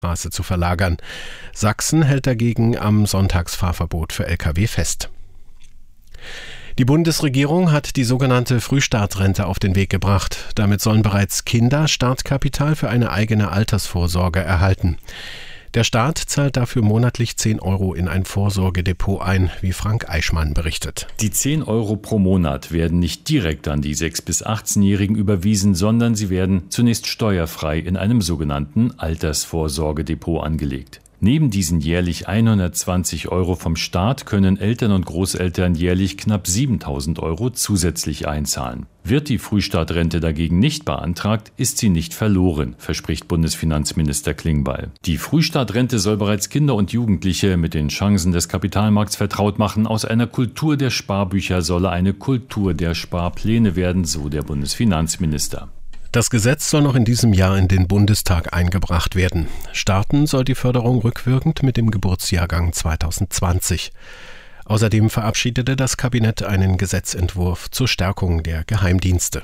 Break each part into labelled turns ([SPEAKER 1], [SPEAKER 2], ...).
[SPEAKER 1] Straße zu verlagern. Sachsen hält dagegen am Sonntagsfahrverbot für Lkw fest. Die Bundesregierung hat die sogenannte Frühstartrente auf den Weg gebracht. Damit sollen bereits Kinder Startkapital für eine eigene Altersvorsorge erhalten. Der Staat zahlt dafür monatlich 10 € in ein Vorsorgedepot ein, wie Frank Eichmann berichtet.
[SPEAKER 2] Die 10 € pro Monat werden nicht direkt an die 6- bis 18-Jährigen überwiesen, sondern sie werden zunächst steuerfrei in einem sogenannten Altersvorsorgedepot angelegt. Neben diesen jährlich 120 € vom Staat können Eltern und Großeltern jährlich knapp 7.000 € zusätzlich einzahlen. Wird die Frühstartrente dagegen nicht beantragt, ist sie nicht verloren, verspricht Bundesfinanzminister Klingbeil. Die Frühstartrente soll bereits Kinder und Jugendliche mit den Chancen des Kapitalmarkts vertraut machen. Aus einer Kultur der Sparbücher solle eine Kultur der Sparpläne werden, so der Bundesfinanzminister.
[SPEAKER 1] Das Gesetz soll noch in diesem Jahr in den Bundestag eingebracht werden. Starten soll die Förderung rückwirkend mit dem Geburtsjahrgang 2020. Außerdem verabschiedete das Kabinett einen Gesetzentwurf zur Stärkung der Geheimdienste.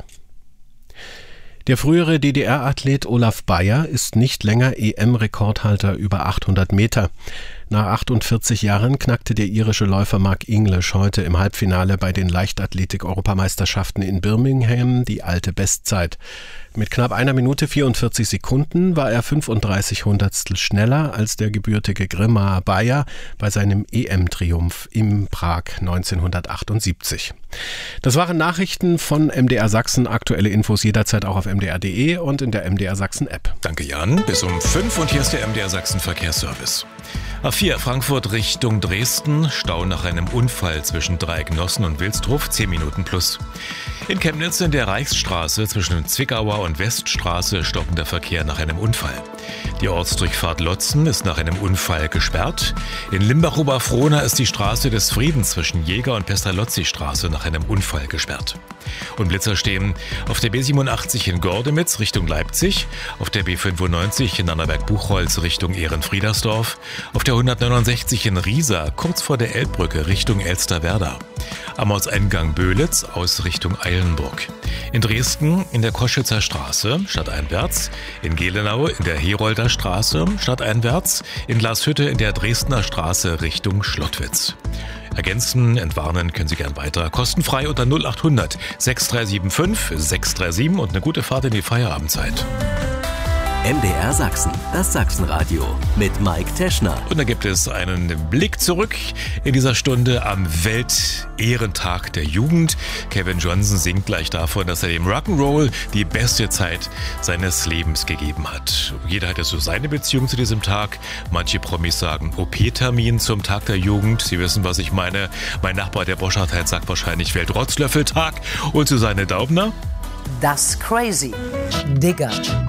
[SPEAKER 1] Der frühere DDR-Athlet Olaf Beyer ist nicht länger EM-Rekordhalter über 800 Meter. Nach 48 Jahren knackte der irische Läufer Mark English heute im Halbfinale bei den Leichtathletik-Europameisterschaften in Birmingham die alte Bestzeit. Mit knapp 1 Minute 44 Sekunden war er 35 Hundertstel schneller als der gebürtige Grimma Beyer bei seinem EM-Triumph in Prag 1978. Das waren Nachrichten von MDR Sachsen. Aktuelle Infos jederzeit auch auf mdr.de und in der MDR Sachsen App.
[SPEAKER 3] Danke Jan, bis um 5 und hier ist der MDR Sachsen Verkehrsservice. A4 Frankfurt Richtung Dresden, Stau nach einem Unfall zwischen Dreiecknossen und Wilsdruf, 10 Minuten plus. In Chemnitz in der Reichsstraße zwischen Zwickauer und Weststraße stockender Verkehr nach einem Unfall. Die Ortsdurchfahrt Lotzen ist nach einem Unfall gesperrt. In Limbach-Oberfrohna ist die Straße des Friedens zwischen Jäger- und Pestalozzi-Straße nach einem Unfall gesperrt. Und Blitzer stehen auf der B87 in Gordemitz Richtung Leipzig, auf der B95 in Annaberg-Buchholz Richtung Ehrenfriedersdorf, auf der 169 in Riesa kurz vor der Elbbrücke Richtung Elsterwerda, am Ortseingang Böhlitz aus Richtung Eilenburg. In Dresden in der Koschitzer Straße stadteinwärts, in Gelenau in der Herolder Straße stadteinwärts, in Glashütte in der Dresdner Straße Richtung Schlottwitz. Ergänzen, entwarnen können Sie gern weiter. Kostenfrei unter 0800 6375 637 und eine gute Fahrt in die Feierabendzeit.
[SPEAKER 4] MDR Sachsen, das Sachsenradio mit Mike Teschner.
[SPEAKER 3] Und da gibt es einen Blick zurück in dieser Stunde am Weltehrentag der Jugend. Kevin Johnson singt gleich davon, dass er dem Rock'n'Roll die beste Zeit seines Lebens gegeben hat. Jeder hat ja so seine Beziehung zu diesem Tag. Manche Promis sagen OP-Termin zum Tag der Jugend. Sie wissen, was ich meine. Mein Nachbar, der Boschardt, sagt wahrscheinlich Weltrotzlöffeltag. Und Susanne Daubner?
[SPEAKER 5] Das Crazy. Digger.